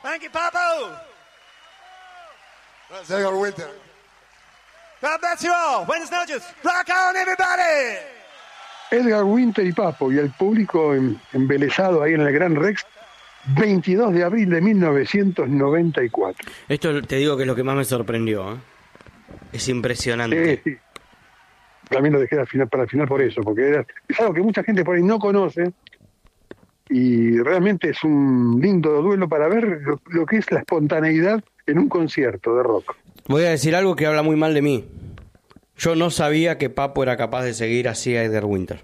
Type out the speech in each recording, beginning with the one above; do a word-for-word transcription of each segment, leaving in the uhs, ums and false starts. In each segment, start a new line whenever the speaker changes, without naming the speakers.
Thank you, Papo.
Gracias, Edgar Winter.
God bless you all. Buenas noches. Rock on, everybody.
Edgar Winter y Papo, y el público em- embelesado ahí en el Gran Rex, veintidós de abril de mil novecientos noventa y cuatro.
Esto te digo que es lo que más me sorprendió, ¿eh? Es impresionante.
Sí, sí. También lo dejé al final, para el final por eso, porque era, es algo que mucha gente por ahí no conoce, y realmente es un lindo duelo para ver lo, lo que es la espontaneidad en un concierto de rock.
Voy a decir algo que habla muy mal de mí. Yo no sabía que Papo era capaz de seguir así a Edgar Winter.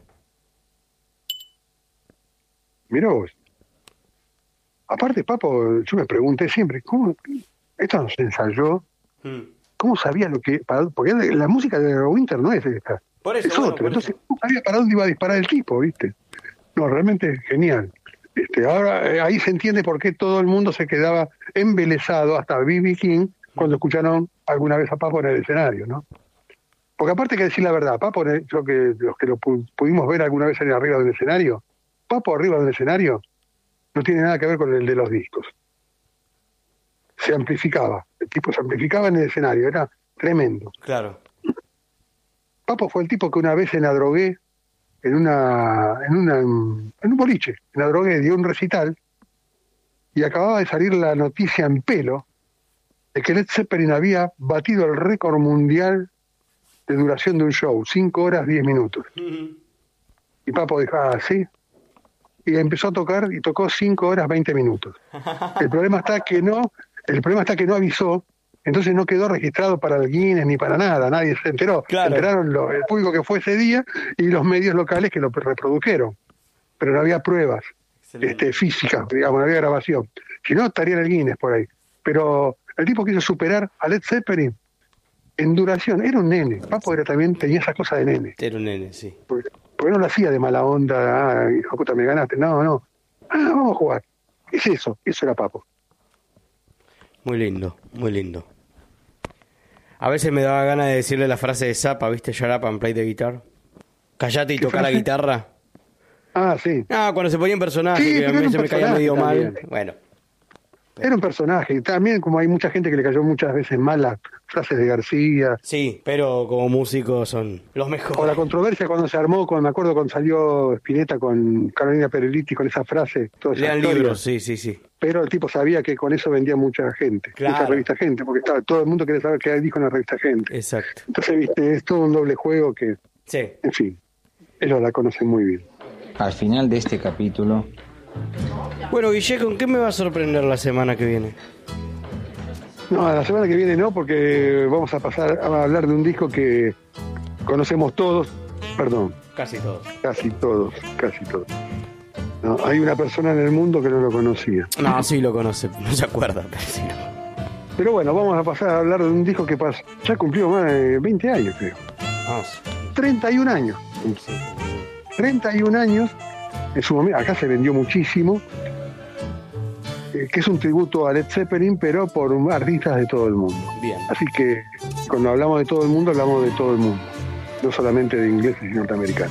Mirá vos. Aparte, Papo, yo me pregunté siempre, ¿cómo esto no se ensayó?
Mm.
¿Cómo sabía lo que...? Para, porque la música de Winter no es esta,
Por eso,
es
bueno,
otra.
por
Entonces,
eso.
¿cómo sabía para dónde iba a disparar el tipo, viste? No, realmente es genial. Este, ahora, eh, ahí se entiende por qué todo el mundo se quedaba embelesado, hasta B B King, cuando escucharon alguna vez a Papo en el escenario, ¿no? Porque aparte hay que decir la verdad, Papo, en el- yo que los que lo pu- pudimos ver alguna vez en arriba del escenario, Papo arriba del escenario no tiene nada que ver con el de los discos. Se amplificaba, el tipo se amplificaba en el escenario, era tremendo.
Claro.
Papo fue el tipo que una vez en la drogué, en una, en una, en un boliche, en la drogué dio un recital y acababa de salir la noticia en pelo de que Led Zeppelin había batido el récord mundial de duración de un show, cinco horas diez minutos. Y Papo dijo, ah, sí. Y empezó a tocar y tocó cinco horas veinte minutos. El problema está que no, el problema está que no avisó, entonces no quedó registrado para el Guinness ni para nada, nadie se enteró.
Claro.
Se enteraron lo- el público que fue ese día y los medios locales que lo reprodujeron. Pero no había pruebas este, físicas, digamos, no había grabación. Si no, estaría en el Guinness por ahí. Pero el tipo quiso superar a Led Zeppelin en duración. Era un nene. Papo era también tenía esa cosa de nene.
Era un nene, sí.
Porque, porque no lo hacía de mala onda, ah, hijo de puta, me ganaste. No, no. Ah, vamos a jugar. Es eso, eso era Papo.
Muy lindo, muy lindo. A veces me daba ganas de decirle la frase de Zappa, ¿viste? Shut up and play the guitar. Callate y
¿Qué
toca la
frase?
guitarra.
Ah, sí.
Ah, cuando se ponía en personaje,
Sí,
que
pero
a
era un
veces me caía
personaje
medio mal.
también.
Bueno,
Era un personaje. Y también, como hay mucha gente que le cayó muchas veces mal las frases de García.
sí, pero como músicos son los
O la
mejores.
controversia cuando se armó, con, me acuerdo cuando salió Spinetta con Carolina Pereliti con esa frase. Toda esa
Lean
historia.
libros, sí, sí, sí.
Pero el tipo sabía que con eso vendía mucha gente,
Claro.
mucha revista Gente, porque estaba, todo el mundo quería saber qué dijo en la revista Gente.
Exacto.
Entonces, viste, es todo un doble juego que,
Sí.
en fin, ellos la conocen muy bien.
Al final de este capítulo,
Bueno, Guille, ¿con qué me va a sorprender la semana que viene?
No, la semana que viene no, porque vamos a pasar a hablar de un disco que conocemos todos, perdón,
Casi todos.
casi todos, casi todos. No, hay una persona en el mundo que no lo conocía.
No, sí lo conoce, no se acuerda, pero sí. no.
Pero bueno, vamos a pasar a hablar de un disco que pas- ya cumplió más de veinte años, creo.
Vamos.
treinta y un años. treinta y un años, en su momento, acá se vendió muchísimo, eh, que es un tributo a Led Zeppelin, pero por artistas de todo el mundo.
Bien.
Así que cuando hablamos de todo el mundo, hablamos de todo el mundo, no solamente de ingleses y norteamericanos.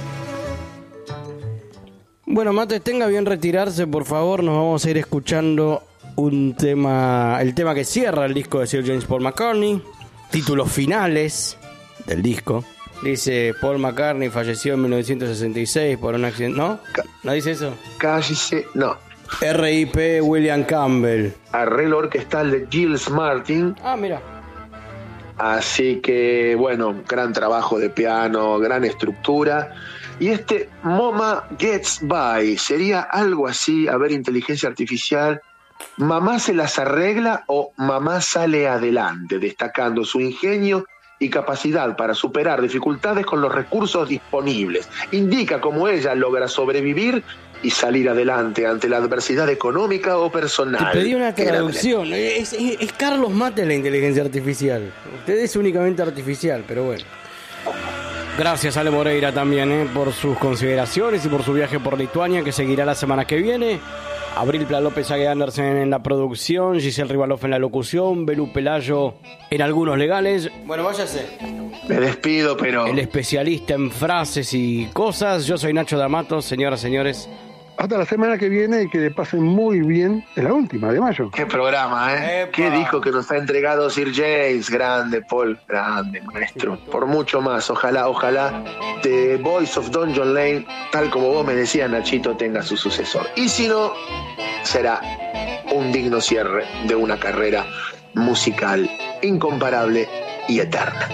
Bueno, Mate, tenga bien retirarse, por favor. Nos vamos a ir escuchando un tema, el tema que cierra el disco de Sir James Paul McCartney. Títulos finales del disco. Dice, Paul McCartney falleció en mil novecientos sesenta y seis por un accidente. ¿No? ¿No dice eso?
Cállese, no.
R I P William Campbell.
Arreglo orquestal de Giles Martin.
Ah, mira.
Así que, bueno, gran trabajo de piano, gran estructura. Y este Mama Gets By, ¿sería algo así? A ver, inteligencia artificial. ¿Mamá se las arregla o mamá sale adelante, destacando su ingenio y capacidad para superar dificultades con los recursos disponibles? Indica cómo ella logra sobrevivir y salir adelante ante la adversidad económica o personal.
Te pedí una
Qué grande.
traducción. Es, es- es Carlos Mate la inteligencia artificial. Usted es únicamente artificial, pero bueno. Gracias, Ale Moreira, también, eh, por sus consideraciones y por su viaje por Lituania, que seguirá la semana que viene. Abril Pla López, Ague Anderson en la producción, Giselle Rivaloff en la locución, Belú Pelayo en algunos legales. Bueno, váyase.
Me despido, pero...
El especialista en frases y cosas. Yo soy Nacho D'Amato, señoras, señores.
Hasta la semana que viene y que le pasen muy bien. Es la última de mayo.
Qué programa, ¿eh?
Epa.
Qué disco que nos ha entregado Sir James. Grande, Paul. Grande, maestro. Por mucho más. Ojalá, ojalá The Voice of Don John Lane, tal como vos me decías, Nachito, tenga su sucesor. Y si no, será un digno cierre de una carrera musical incomparable y eterna.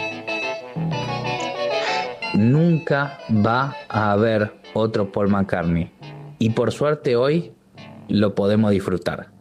Nunca va a haber otro Paul McCartney. Y por suerte hoy lo podemos disfrutar.